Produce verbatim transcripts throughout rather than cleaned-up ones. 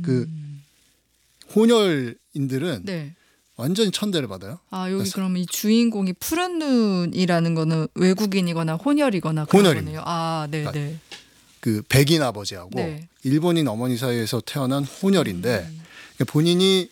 그 혼혈인들은 네. 완전히 천대를 받아요. 아 여기 그래서- 그럼 이 주인공이 푸른 눈이라는 거는 외국인이거나 혼혈이거나 그런 혼혈입니다. 거네요. 아, 네, 그러니까 네. 그 백인 아버지하고 네. 일본인 어머니 사이에서 태어난 혼혈인데 본인이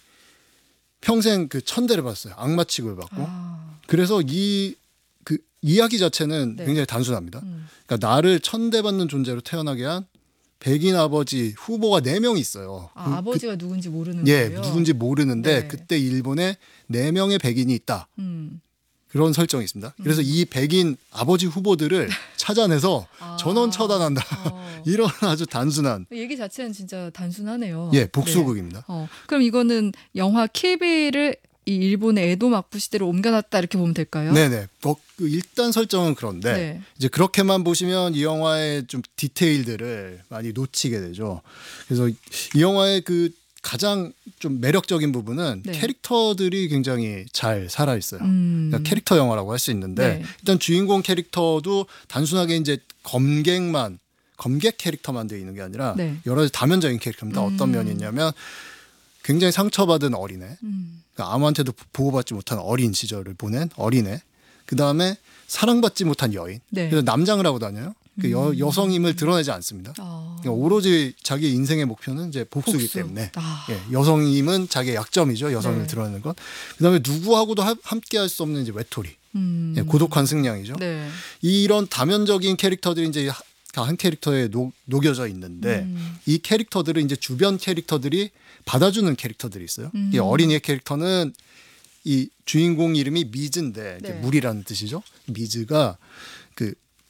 평생 그 천대를 받았어요. 악마 취급을 받고. 아, 그래서 이 그 이야기 자체는 네. 굉장히 단순합니다. 음. 그러니까 나를 천대받는 존재로 태어나게 한 백인 아버지 후보가 네 명이 있어요. 아 그- 아버지가 누군지 모르는 예, 거예요. 누군지 모르는데 네. 그때 일본에 네 명의 백인이 있다. 음. 그런 설정이 있습니다. 그래서 이 백인 아버지 후보들을 찾아내서 아. 전원 처단한다. 어. 이런 아주 단순한 얘기 자체는 진짜 단순하네요. 예 복수극입니다. 네. 어, 그럼 이거는 영화 킬빌을 이 일본의 에도 막부 시대로 옮겨놨다 이렇게 보면 될까요? 네네. 뭐, 그 일단 설정은 그런데 네. 이제 그렇게만 보시면 이 영화의 좀 디테일들을 많이 놓치게 되죠. 그래서 이 영화의 그 가장 좀 매력적인 부분은 네. 캐릭터들이 굉장히 잘 살아 있어요. 음. 그러니까 캐릭터 영화라고 할 수 있는데 네. 일단 주인공 캐릭터도 단순하게 이제 검객만 검객 캐릭터만 되어 있는 게 아니라 네. 여러 가지 다면적인 캐릭터입니다. 음. 어떤 면이 있냐면 굉장히 상처받은 어린애, 음. 그러니까 아무한테도 보호받지 못한 어린 시절을 보낸 어린애, 그 다음에 사랑받지 못한 여인. 네. 그래서 남장을 하고 다녀요. 그 여, 음. 여성임을 드러내지 않습니다. 아. 그러니까 오로지 자기 인생의 목표는 이제 복수기 복수. 때문에 아. 예, 여성임은 자기의 약점이죠. 여성을 네. 드러내는 것. 그다음에 누구하고도 하- 함께할 수 없는 이제 외톨이, 음. 예, 고독한 승냥이죠. 네. 이런 다면적인 캐릭터들이 이제 하- 한 캐릭터에 녹, 녹여져 있는데 음. 이 캐릭터들은 이제 주변 캐릭터들이 받아주는 캐릭터들이 있어요. 음. 이 어린이의 캐릭터는 이 주인공 이름이 미즈인데 이제 네. 물이라는 뜻이죠. 미즈가 그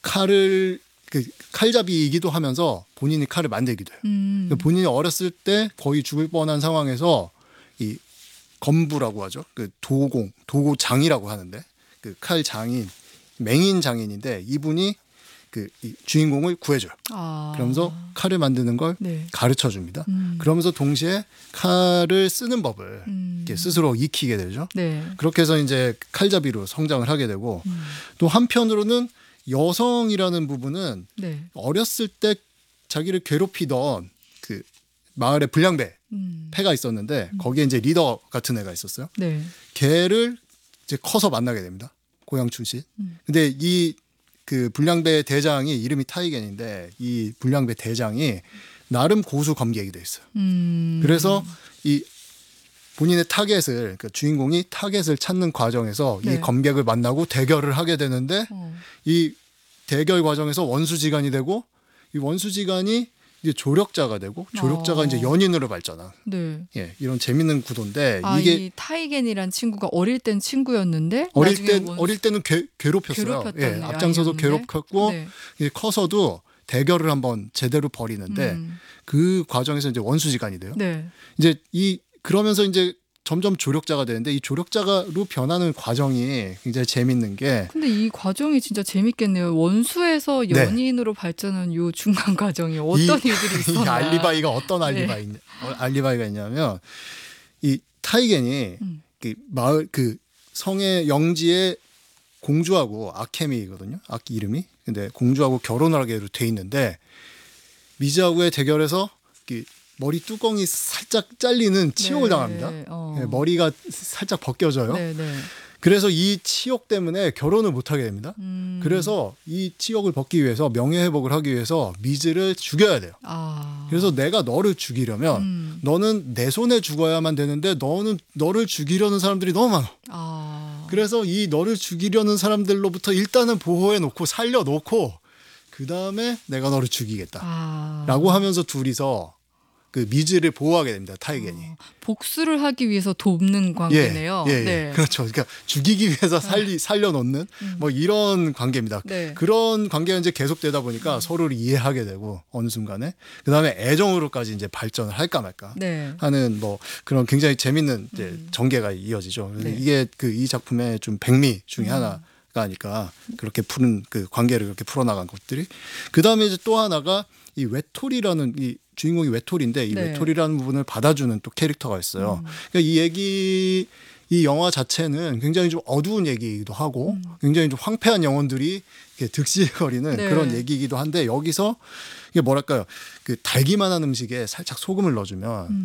칼을 그 칼잡이이기도 하면서 본인이 칼을 만들기도 해요. 음. 그러니까 본인이 어렸을 때 거의 죽을 뻔한 상황에서 이 건부라고 하죠. 그 도공, 도고장이라고 하는데 그 칼 장인, 맹인 장인인데 이분이 그 이 주인공을 구해줘요. 아. 그러면서 칼을 만드는 걸 네. 가르쳐 줍니다. 음. 그러면서 동시에 칼을 쓰는 법을 음. 이렇게 스스로 익히게 되죠. 네. 그렇게 해서 이제 칼잡이로 성장을 하게 되고 음. 또 한편으로는 여성이라는 부분은 네. 어렸을 때 자기를 괴롭히던 그 마을의 불량배 음. 패가 있었는데 거기에 이제 리더 같은 애가 있었어요. 네. 걔를 이제 커서 만나게 됩니다. 고향 출신. 음. 근데 이 그 불량배 대장이 이름이 타이겐인데 이 불량배 대장이 나름 고수 검객이 돼 있어요. 음. 그래서 이 본인의 타겟을 그러니까 주인공이 타겟을 찾는 과정에서 네. 이 검객을 만나고 대결을 하게 되는데 어. 이 대결 과정에서 원수지간이 되고 이 원수지간이 이제 조력자가 되고 조력자가 어. 이제 연인으로 발전한 네. 예, 이런 재밌는 구도인데 아, 이게 이 타이겐이란 친구가 어릴 땐 친구였는데 어릴 나중에 때 원수- 어릴 때는 괴, 괴롭혔어요. 괴롭혔던 예, 앞장서서 아이였는데? 괴롭혔고 네. 이제 커서도 대결을 한번 제대로 벌이는데 음. 그 과정에서 이제 원수지간이 돼요. 네. 이제 이 그러면서 이제 점점 조력자가 되는데 이 조력자로 변하는 과정이 굉장히 재밌는 게 근데 이 과정이 진짜 재밌겠네요. 원수에서 네. 연인으로 발전한 요 중간 과정이 어떤 이- 일들이 이 있었나. 알리바이가 어떤 네. 알리바이 있냐, 어, 알리바이가 있냐면 이 타이겐이 음. 그 마을 그 성의 영지에 공주하고 아케미거든요. 아 이름이. 근데 공주하고 결혼을 하게로 돼 있는데 미즈하고의 대결에서 그 머리 뚜껑이 살짝 잘리는 치욕을 네. 당합니다. 어. 예, 머리가 살짝 벗겨져요. 네, 네. 그래서 이 치욕 때문에 결혼을 못 하게 됩니다. 음. 그래서 이 치욕을 벗기 위해서 명예회복을 하기 위해서 미즈를 죽여야 돼요. 아. 그래서 내가 너를 죽이려면 음. 너는 내 손에 죽어야만 되는데 너는 너를 죽이려는 사람들이 너무 많아. 아. 그래서 이 너를 죽이려는 사람들로부터 일단은 보호해 놓고 살려 놓고 그 다음에 내가 너를 죽이겠다. 아. 라고 하면서 둘이서 그 미즈를 보호하게 됩니다. 타이겐이. 어, 복수를 하기 위해서 돕는 관계네요. 예, 예, 네. 그렇죠. 그러니까 죽이기 위해서 살리 살려놓는 음. 뭐 이런 관계입니다. 네. 그런 관계가 이제 계속되다 보니까 서로를 이해하게 되고 어느 순간에 그 다음에 애정으로까지 이제 발전을 할까 말까 네. 하는 뭐 그런 굉장히 재밌는 이제 음. 전개가 이어지죠. 네. 이게 그 이 작품의 좀 백미 중에 음. 하나가 아닐까 그렇게 푸는 그 관계를 그렇게 풀어나간 것들이 그 다음에 이제 또 하나가 이 외톨이라는 이 주인공이 외톨인데 이 네. 외톨이라는 부분을 받아주는 또 캐릭터가 있어요. 음. 그러니까 이 얘기 이 영화 자체는 굉장히 좀 어두운 얘기이기도 하고 음. 굉장히 좀 황폐한 영혼들이 이렇게 득실거리는 네. 그런 얘기이기도 한데 여기서 이게 뭐랄까요 그 달기만 한 음식에 살짝 소금을 넣어주면